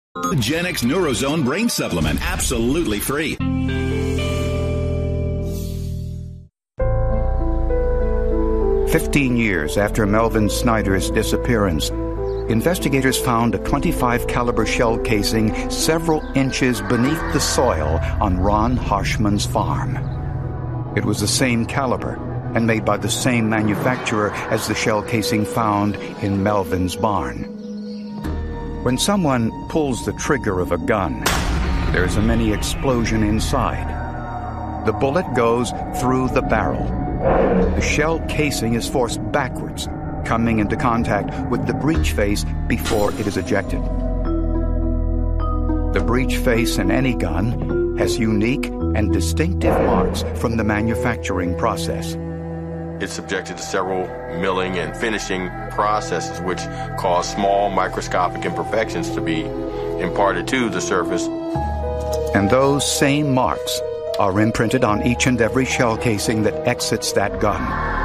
Gen X Neurozone Brain Supplement, absolutely free. "15 years after Melvin Snyder's disappearance, investigators found a .25 caliber shell casing several inches beneath the soil on Ron Harshman's farm. It was the same caliber and made by the same manufacturer as the shell casing found in Melvin's barn. When someone pulls the trigger of a gun, there's a mini explosion inside. The bullet goes through the barrel. The shell casing is forced backwards, coming into contact with the breech face before it is ejected. The breech face in any gun has unique and distinctive marks from the manufacturing process. It's subjected to several milling and finishing processes which cause small microscopic imperfections to be imparted to the surface. And those same marks are imprinted on each and every shell casing that exits that gun.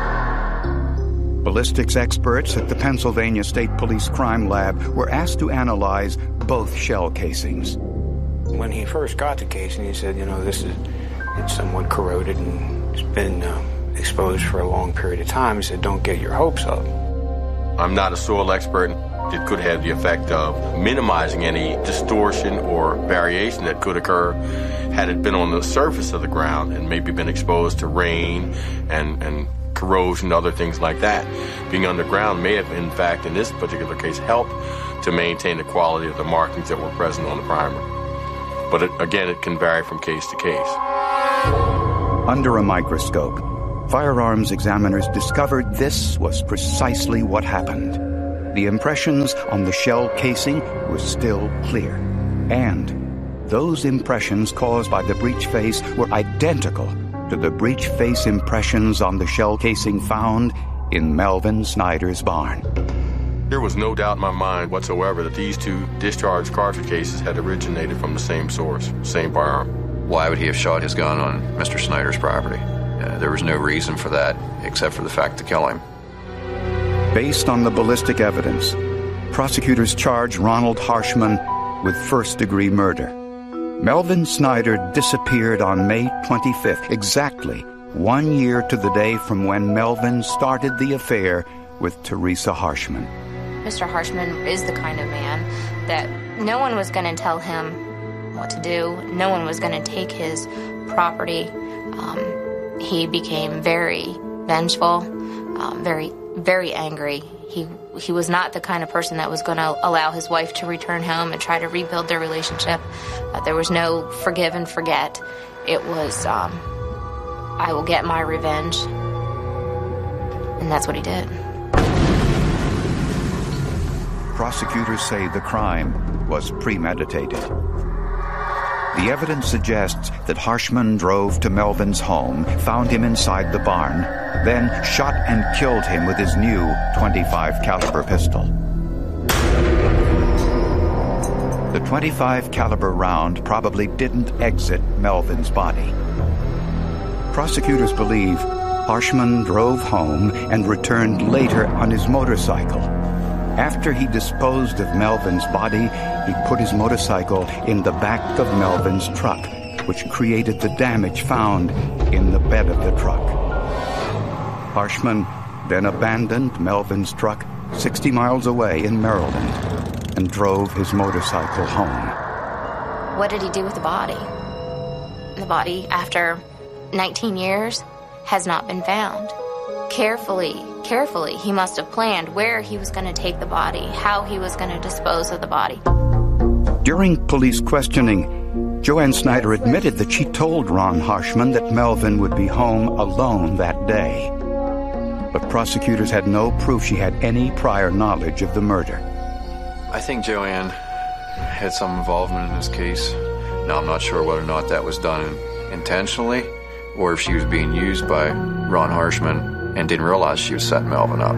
Ballistics experts at the Pennsylvania State Police Crime Lab were asked to analyze both shell casings. When he first got the casing, he said, it's somewhat corroded and it's been exposed for a long period of time. He said, don't get your hopes up. I'm not a soil expert. It could have the effect of minimizing any distortion or variation that could occur had it been on the surface of the ground and maybe been exposed to rain and corrosion, other things like that. Being underground may have, in fact, in this particular case, helped to maintain the quality of the markings that were present on the primer. But it can vary from case to case. Under a microscope, firearms examiners discovered this was precisely what happened. The impressions on the shell casing were still clear. And those impressions caused by the breech face were identical to the breech face impressions on the shell casing found in Melvin Snyder's barn. There was no doubt in my mind whatsoever that these two discharged cartridge cases had originated from the same source, same firearm. Why would he have shot his gun on Mr. Snyder's property? There was no reason for that except for the fact to kill him. Based on the ballistic evidence, prosecutors charged Ronald Harshman with first-degree murder. Melvin Snyder disappeared on May 25th, exactly 1 year to the day from when Melvin started the affair with Teresa Harshman. Mr. Harshman is the kind of man that no one was going to tell him what to do. No one was going to take his property. He became very vengeful, very, very angry. He was not the kind of person that was going to allow his wife to return home and try to rebuild their relationship. There was no forgive and forget. It was, I will get my revenge. And that's what he did. Prosecutors say the crime was premeditated. The evidence suggests that Harshman drove to Melvin's home, found him inside the barn, then shot and killed him with his new .25 caliber pistol. The .25 caliber round probably didn't exit Melvin's body. Prosecutors believe Harshman drove home and returned later on his motorcycle. After he disposed of Melvin's body, he put his motorcycle in the back of Melvin's truck, which created the damage found in the bed of the truck. Harshman then abandoned Melvin's truck 60 miles away in Maryland and drove his motorcycle home. What did he do with the body? The body, after 19 years, has not been found. Carefully, he must have planned where he was going to take the body, how he was going to dispose of the body. During police questioning, Joanne Snyder admitted that she told Ron Harshman that Melvin would be home alone that day. But prosecutors had no proof she had any prior knowledge of the murder. I think Joanne had some involvement in this case. Now, I'm not sure whether or not that was done intentionally or if she was being used by Ron Harshman and didn't realize she was setting Melvin up.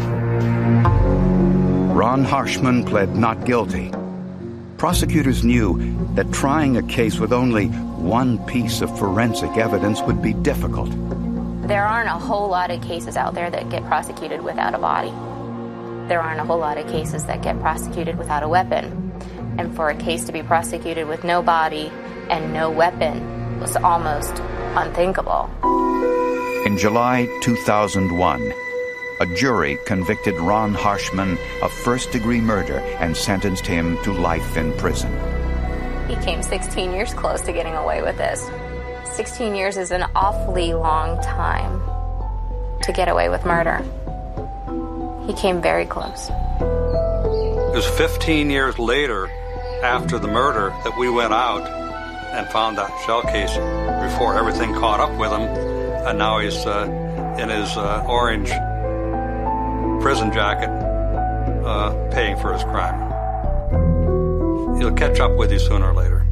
Ron Harshman pled not guilty. Prosecutors knew that trying a case with only one piece of forensic evidence would be difficult. There aren't a whole lot of cases out there that get prosecuted without a body. There aren't a whole lot of cases that get prosecuted without a weapon. And for a case to be prosecuted with no body and no weapon was almost unthinkable. In July 2001, a jury convicted Ron Harshman of first-degree murder and sentenced him to life in prison. He came 16 years close to getting away with this. 16 years is an awfully long time to get away with murder. He came very close. It was 15 years later, after the murder, that we went out and found that shell casing before everything caught up with him, and now he's in his orange prison jacket paying for his crime. He'll catch up with you sooner or later.